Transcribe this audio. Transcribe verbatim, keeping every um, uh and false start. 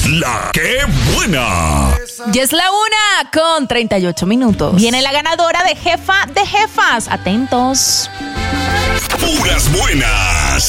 la que buena. Ya es la una con treinta y ocho minutos. Viene la ganadora de Jefa de Jefas. Atentos. Puras buenas.